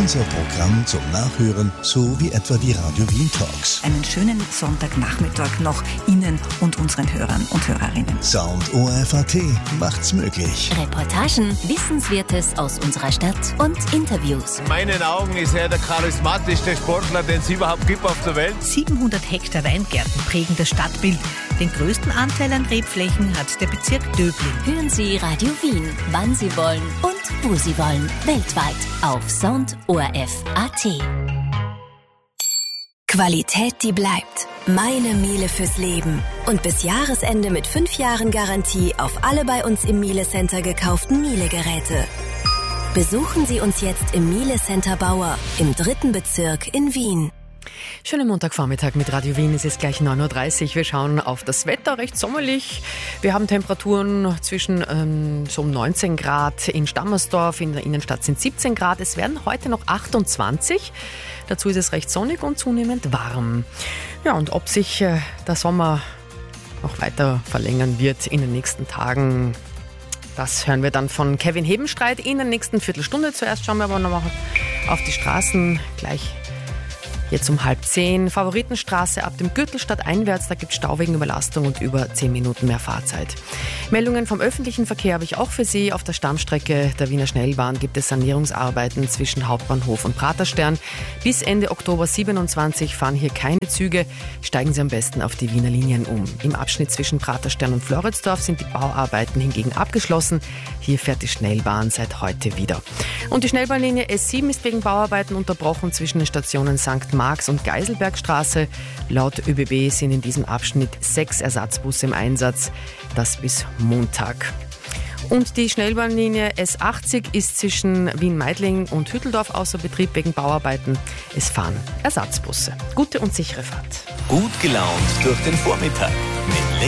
Unser Programm zum Nachhören, so wie etwa die Radio Wien Talks. Einen schönen Sonntagnachmittag noch Ihnen und unseren Hörern und Hörerinnen. Sound ORF.at macht's möglich. Reportagen, Wissenswertes aus unserer Stadt und Interviews. In meinen Augen ist er der charismatischste Sportler, den es überhaupt gibt auf der Welt. 700 Hektar Weingärten prägen das Stadtbild. Den größten Anteil an Rebflächen hat der Bezirk Döbling. Hören Sie Radio Wien, wann Sie wollen und wo Sie wollen. Weltweit auf Sound ORF.at. Qualität, die bleibt. Meine Miele fürs Leben. Und bis Jahresende mit 5 Jahren Garantie auf alle bei uns im Miele Center gekauften Miele-Geräte. Besuchen Sie uns jetzt im Miele Center Bauer im 3. Bezirk in Wien. Schönen Montagvormittag mit Radio Wien. Es ist gleich 9.30 Uhr. Wir schauen auf das Wetter, recht sommerlich. Wir haben Temperaturen zwischen so um 19 Grad in Stammersdorf, in der Innenstadt sind 17 Grad. Es werden heute noch 28. Dazu ist es recht sonnig und zunehmend warm. Ja, und ob sich der Sommer noch weiter verlängern wird in den nächsten Tagen, das hören wir dann von Kevin Hebenstreit in der nächsten Viertelstunde. Zuerst schauen wir aber noch mal auf die Straßen gleich. Jetzt um 9:30. Favoritenstraße ab dem Gürtelstadt einwärts, da gibt es Stau wegen Überlastung und über 10 Minuten mehr Fahrzeit. Meldungen vom öffentlichen Verkehr habe ich auch für Sie. Auf der Stammstrecke der Wiener Schnellbahn gibt es Sanierungsarbeiten zwischen Hauptbahnhof und Praterstern. Bis Ende Oktober 27 fahren hier keine Züge. Steigen Sie am besten auf die Wiener Linien um. Im Abschnitt zwischen Praterstern und Floridsdorf sind die Bauarbeiten hingegen abgeschlossen. Hier fährt die Schnellbahn seit heute wieder. Und die Schnellbahnlinie S7 ist wegen Bauarbeiten unterbrochen zwischen den Stationen St. Marx und Geiselbergstraße. Laut ÖBB sind in diesem Abschnitt 6 Ersatzbusse im Einsatz. Das bis Montag. Und die Schnellbahnlinie S80 ist zwischen Wien-Meidling und Hütteldorf außer Betrieb wegen Bauarbeiten. Es fahren Ersatzbusse. Gute und sichere Fahrt. Gut gelaunt durch den Vormittag mit